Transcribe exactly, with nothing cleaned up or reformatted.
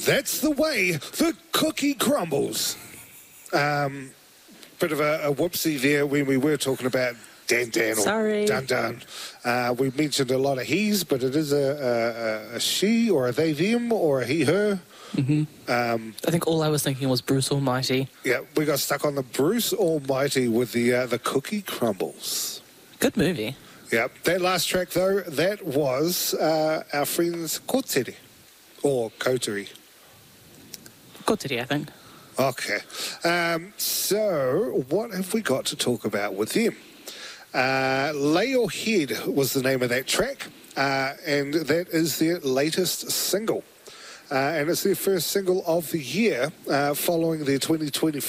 That's the way the cookie crumbles. Um, bit of a, a whoopsie there when we were talking about Dan Dan or Sorry. Dun Dun. Uh, we mentioned a lot of he's, but it is a, a, a she or a they them or a he her. Mm-hmm. Um, I think all I was thinking was Bruce Almighty. yeah, we got stuck on the Bruce Almighty with the uh, the cookie crumbles. Good movie. Yeah, that last track though, that was uh, our friends Koteri or Koteri. Koteri, I think. Okay, um, so what have we got to talk about with them? Uh, Lay Your Head was the name of that track, uh, and that is their latest single. Uh, and it's their first single of the year uh, following their twenty twenty